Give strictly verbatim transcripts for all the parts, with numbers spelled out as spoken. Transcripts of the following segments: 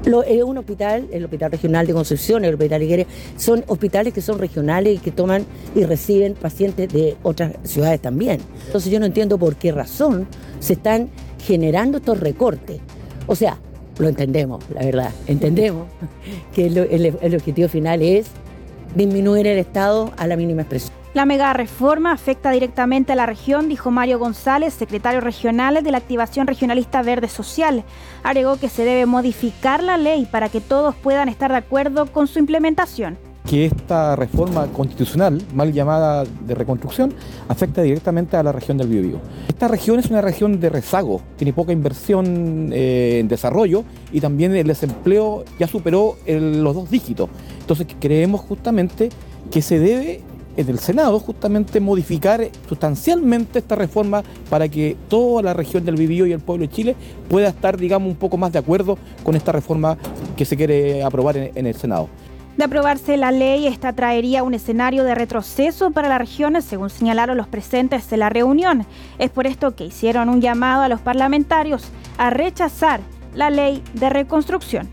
Lo, es un hospital, el Hospital Regional de Concepción, el Hospital Higueras, son hospitales que son regionales y que toman y reciben pacientes de otras ciudades también. Entonces yo no entiendo por qué razón se están generando estos recortes. O sea, lo entendemos, la verdad, entendemos que el, el, el objetivo final es disminuir el Estado a la mínima expresión. La mega reforma afecta directamente a la región, dijo Mario González, secretario regional de la Activación Regionalista Verde Social. Agregó que se debe modificar la ley para que todos puedan estar de acuerdo con su implementación. Que esta reforma constitucional, mal llamada de reconstrucción, afecta directamente a la región del Biobío. Esta región es una región de rezago, tiene poca inversión eh, en desarrollo y también el desempleo ya superó el, los dos dígitos. Entonces creemos justamente que se debe en el Senado justamente modificar sustancialmente esta reforma para que toda la región del Biobío y el pueblo de Chile pueda estar, digamos, un poco más de acuerdo con esta reforma que se quiere aprobar en, en el Senado. De aprobarse la ley, esta traería un escenario de retroceso para las regiones, según señalaron los presentes en la reunión. Es por esto que hicieron un llamado a los parlamentarios a rechazar la ley de reconstrucción.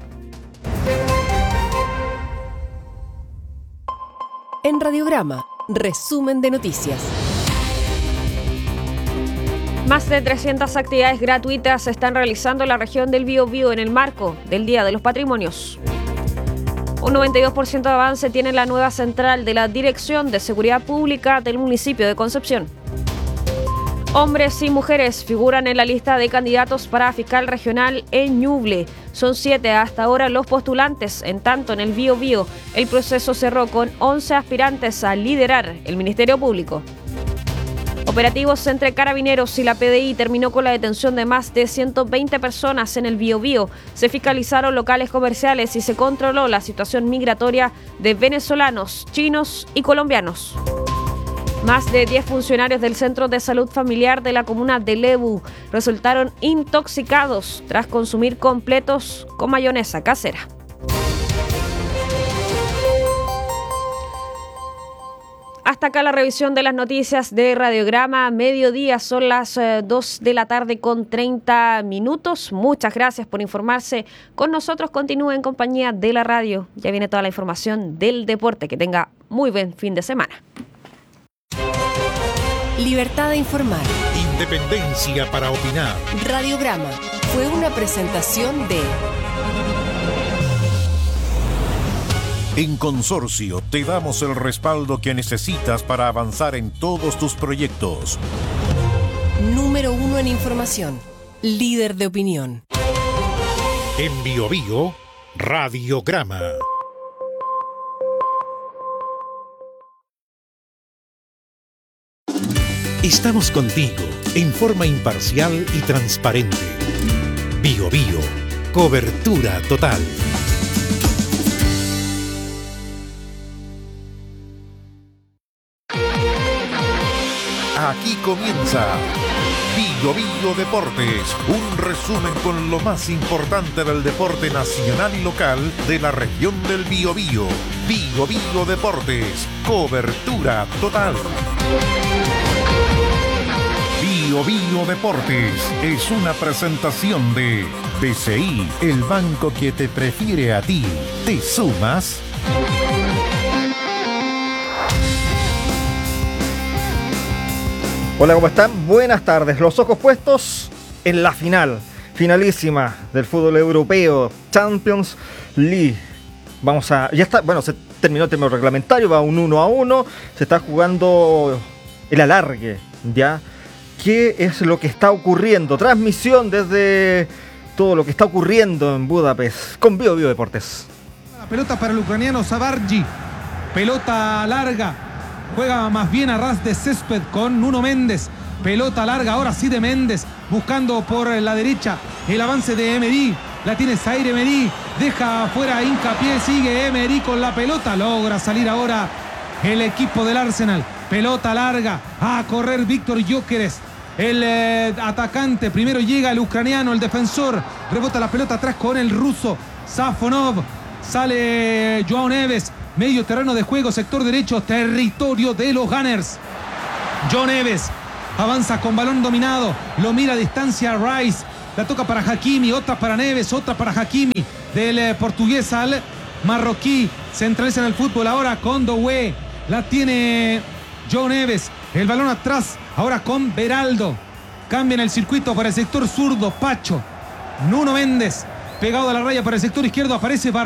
En Radiograma, resumen de noticias. Más de trescientas actividades gratuitas se están realizando en la región del Biobío en el marco del Día de los Patrimonios. Un noventa y dos por ciento de avance tiene la nueva central de la Dirección de Seguridad Pública del municipio de Concepción. Hombres y mujeres figuran en la lista de candidatos para fiscal regional en Ñuble. Son siete hasta ahora los postulantes. En tanto, en el Biobío, el proceso cerró con once aspirantes a liderar el Ministerio Público. Operativos entre Carabineros y la P D I terminó con la detención de más de ciento veinte personas en el Biobío. Se fiscalizaron locales comerciales y se controló la situación migratoria de venezolanos, chinos y colombianos. Más de diez funcionarios del Centro de Salud Familiar de la comuna de Lebu resultaron intoxicados tras consumir completos con mayonesa casera. Hasta acá la revisión de las noticias de Radiograma Mediodía. Son las eh, dos de la tarde con treinta minutos. Muchas gracias por informarse con nosotros. Continúe en compañía de la radio. Ya viene toda la información del deporte. Que tenga muy buen fin de semana. Libertad de informar. Independencia para opinar. Radiograma fue una presentación de... En Consorcio te damos el respaldo que necesitas para avanzar en todos tus proyectos. Número uno en información. Líder de opinión. En Biobío, Radiograma. Estamos contigo en forma imparcial y transparente. Biobío, cobertura total. Aquí comienza Biobío Deportes, un resumen con lo más importante del deporte nacional y local de la región del Biobío. Biobío Deportes, cobertura total. Biobío Deportes es una presentación de B C I, el banco que te prefiere a ti. ¿Te sumas? Hola, ¿cómo están? Buenas tardes. Los ojos puestos en la final, finalísima del fútbol europeo, Champions League. Vamos a... Ya está, bueno, se terminó el término reglamentario, va un uno a uno, se está jugando el alargue, ¿ya? ¿Qué es lo que está ocurriendo? Transmisión desde todo lo que está ocurriendo en Budapest con Biobío Deportes. La pelota para el ucraniano Savargi, pelota larga. Juega más bien a ras de césped con Nuno Méndez. Pelota larga, ahora sí de Méndez. Buscando por la derecha el avance de Emery. La tiene Zaire Emery. Deja afuera Hincapié. Sigue Emery con la pelota. Logra salir ahora el equipo del Arsenal. Pelota larga. A correr Víctor Gyökeres. El eh, atacante. Primero llega el ucraniano, el defensor. Rebota la pelota atrás con el ruso Safonov. Sale Joao Neves. Medio terreno de juego, sector derecho, territorio de los Gunners. Joao Neves avanza con balón dominado, lo mira a distancia Rice, La toca para Hakimi, otra para Neves, otra para Hakimi. Del eh, portugués al marroquí. Centraliza en el fútbol ahora con Doué. La tiene Joe Neves. El balón atrás ahora con Beraldo. Cambia en el circuito para el sector zurdo. Pacho. Nuno Méndez. Pegado a la raya para el sector izquierdo. Aparece Bar